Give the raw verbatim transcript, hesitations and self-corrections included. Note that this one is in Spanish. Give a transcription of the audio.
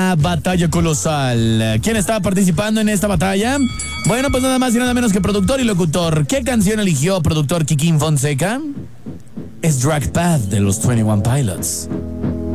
una batalla colosal. ¿Quién estaba participando en esta batalla? Bueno, pues nada más y nada menos que productor y locutor. ¿Qué canción eligió productor Kikín Fonseca? Es Drag Path de los veintiuno Pilots.